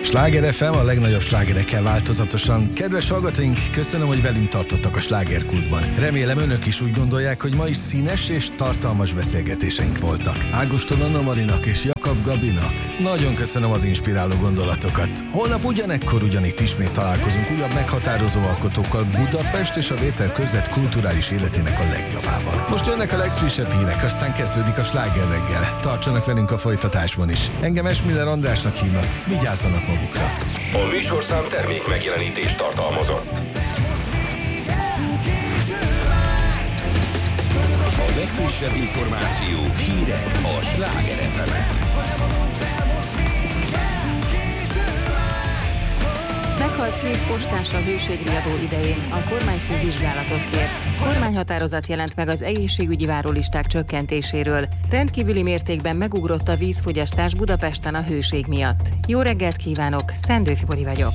Sláger FM a legnagyobb slágerekkel változatosan. Kedves hallgatóink, köszönöm, hogy velünk tartottak a slágerkultban. Remélem önök is úgy gondolják, hogy ma is színes és tartalmas beszélgetéseink voltak. Ágoston Anna Marinak és Jakab Gabinak. Nagyon köszönöm az inspiráló gondolatokat. Holnap ugyanekkor ugyanitt ismét találkozunk újabb meghatározó alkotókkal Budapest és a Vétel között kulturális életének a legjavával. Most jönnek a legfrissebb hírek, aztán kezdődik a Sláger reggel. Tartsanak velünk a folytatásban is. Engem Esmiller Andrásnak hívnak. Vigyázzanak magukra. A műsorszám termék megjelenítést tartalmazott. A legfrissebb információk, hírek a Sláger FM-en. Meghalt 2 postás a hőségriadó idején, a kormányfő vizsgálatot kért. Kormányhatározat jelent meg az egészségügyi várólisták csökkentéséről. Rendkívüli mértékben megugrott a vízfogyasztás Budapesten a hőség miatt. Jó reggelt kívánok, Szendőfi Bori vagyok.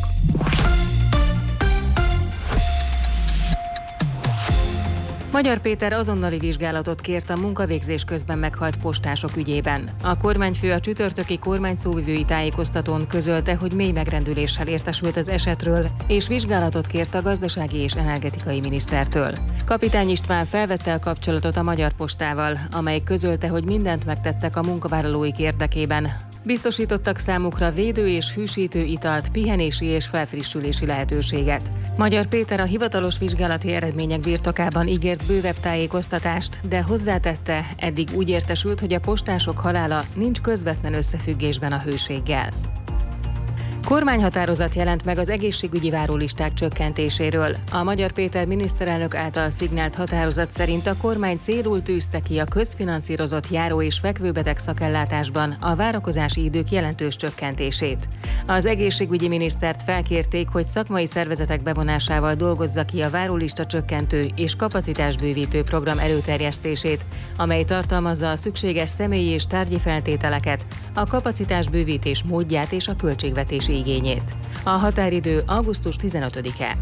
Magyar Péter azonnali vizsgálatot kért a munkavégzés közben meghalt postások ügyében. A kormányfő a csütörtöki kormányszóvivői tájékoztatón közölte, hogy mély megrendüléssel értesült az esetről, és vizsgálatot kért a gazdasági és energetikai minisztertől. Kapitány István felvette a kapcsolatot a Magyar Postával, amely közölte, hogy mindent megtettek a munkavállalóik érdekében. Biztosítottak számukra védő és hűsítő italt, pihenési és felfrissülési lehetőséget. Magyar Péter a hivatalos vizsgálati eredmények birtokában ígért bővebb tájékoztatást, de hozzátette, eddig úgy értesült, hogy a postások halála nincs közvetlen összefüggésben a hőséggel. Kormányhatározat jelent meg az egészségügyi várólisták csökkentéséről. A Magyar Péter miniszterelnök által szignált határozat szerint a kormány célul tűzte ki a közfinanszírozott járó- és fekvőbeteg szakellátásban a várakozási idők jelentős csökkentését. Az egészségügyi minisztert felkérték, hogy szakmai szervezetek bevonásával dolgozza ki a várólista csökkentő és kapacitásbővítő program előterjesztését, amely tartalmazza a szükséges személyi és tárgyi feltételeket, a kapacitásbővítés módját és a költségvetési igényét. A határidő augusztus 15-e.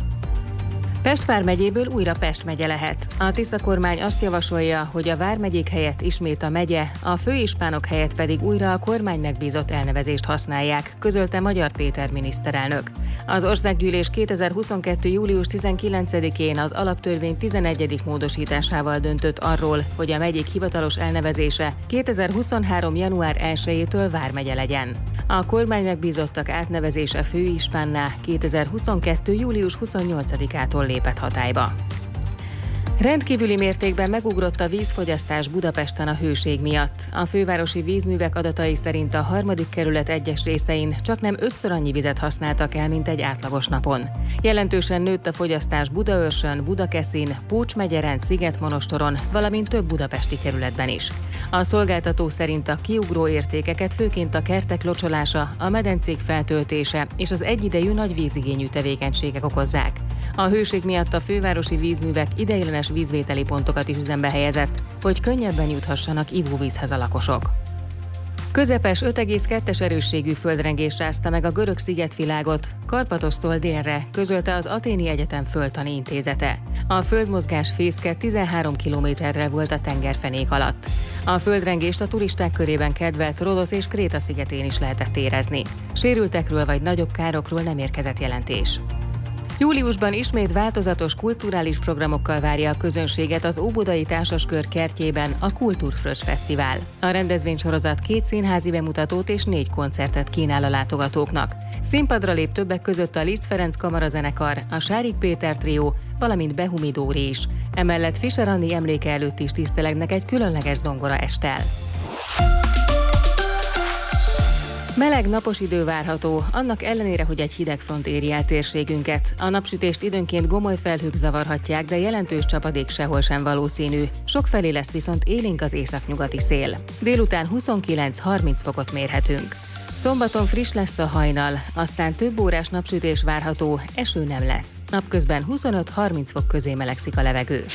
Pest vármegyéből újra Pest megye lehet. A tiszta kormány azt javasolja, hogy a vármegyék helyett ismét a megye, a főispánok helyett pedig újra a kormány megbízott elnevezést használják, közölte Magyar Péter miniszterelnök. Az Országgyűlés 2022. július 19-én az alaptörvény 11. módosításával döntött arról, hogy a megyék hivatalos elnevezése 2023. január 1-től vármegye legyen. A kormány megbízottak átnevezése főispánná 2022. július 28-ától lépett hatályba. Rendkívüli mértékben megugrott a vízfogyasztás Budapesten a hőség miatt. A fővárosi vízművek adatai szerint a 3. kerület egyes részein csaknem 5-ször annyi vizet használtak el, mint egy átlagos napon. Jelentősen nőtt a fogyasztás Budaörsön, Budakeszin, Pócs-megyeren, Szigetmonostoron, valamint több budapesti kerületben is. A szolgáltató szerint a kiugró értékeket főként a kertek locsolása, a medencék feltöltése és az egyidejű nagy vízigényű tevékenységek okozzák. A hőség miatt a fővárosi vízművek ideiglenes vízvételi pontokat is üzembe helyezett, hogy könnyebben juthassanak ivóvízhez a lakosok. Közepes 5,2-es erősségű földrengés rázta meg a görög szigetvilágot, Karpatosztól délre, közölte az Athéni Egyetem Földtani Intézete. A földmozgás fészke 13 kilométerrel volt a tengerfenék alatt. A földrengést a turisták körében kedvelt Rodosz és Kréta szigetén is lehetett érezni. Sérültekről vagy nagyobb károkról nem érkezett jelentés. Júliusban ismét változatos kulturális programokkal várja a közönséget az Óbudai Társaskör kertjében a Kultúrfrös Fesztivál. A rendezvénysorozat 2 színházi bemutatót és 4 koncertet kínál a látogatóknak. Színpadra lép többek között a Liszt Ferenc kamarazenekar, a Sárik Péter trió, valamint Behumi Dóri is. Emellett Fischer Anni emléke előtt is tisztelegnek egy különleges zongora esttel. Meleg, napos idő várható, annak ellenére, hogy egy hideg front éri el térségünket. A napsütést időnként gomoly felhők zavarhatják, de jelentős csapadék sehol sem valószínű. Sokfelé lesz viszont élénk az északnyugati szél. Délután 29-30 fokot mérhetünk. Szombaton friss lesz a hajnal, aztán több órás napsütés várható, eső nem lesz. Napközben 25-30 fok közé melegszik a levegő.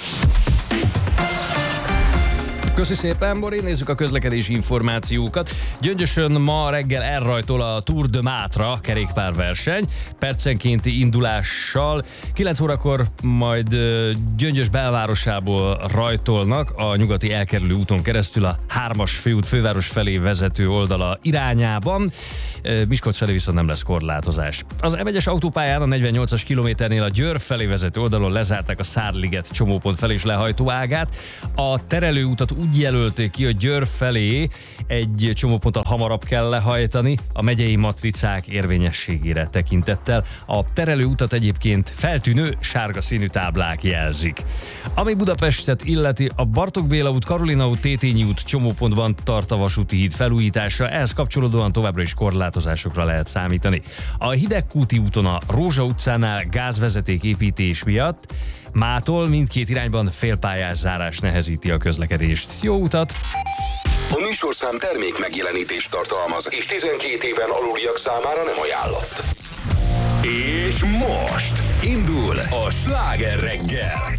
Köszi szépen, Bori, nézzük a közlekedési információkat. Gyöngyösön ma reggel elrajtol a Tour de Mátra kerékpárverseny, percenkénti indulással. 9 órakor majd Gyöngyös belvárosából rajtolnak a nyugati elkerülő úton keresztül a 3-as főút főváros felé vezető oldala irányában, Miskolc felé viszont nem lesz korlátozás. Az M1-es autópályán a 48-as kilométernél a Győr felé vezető oldalon lezárták a Szárliget csomópont felé is lehajtó ágát. A terelőutat úgy jelölték ki, hogy Győr felé egy csomóponttal hamarabb kell lehajtani, a megyei matricák érvényességére tekintettel. A terelőutat egyébként feltűnő sárga színű táblák jelzik. Ami Budapestet illeti, a Bartók Béla út, Karolina út, Tétényi út csomópontban tart a vasúti híd felújítása, ehhez kapcsolódóan továbbra is korlátozásokra lehet számítani. A Hidegkúti úton a Rózsa utcánál gázvezeték építés miatt mától mindkét irányban félpályás zárás nehezíti a közlekedést. Jó utat! A műsorszám termék megjelenítést tartalmaz, és 12 éven aluliak számára nem ajánlott. És most indul a Sláger reggel.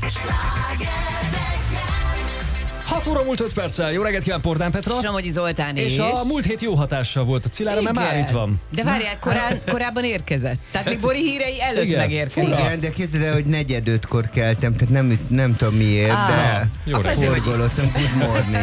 6 óra múlt 5 perccel. Jó reggelt kíván, Pordán Petra. Somogyi Zoltán és a múlt hét jó hatással volt a Cilára, mert már itt van. De várjál, korábban érkezett. Tehát még Bori hírei előtt megérkezett. Igen, de képzeld el, hogy 4:45-kor keltem, tehát nem tudom miért, de jó reggelt. forgolóztam, good morning.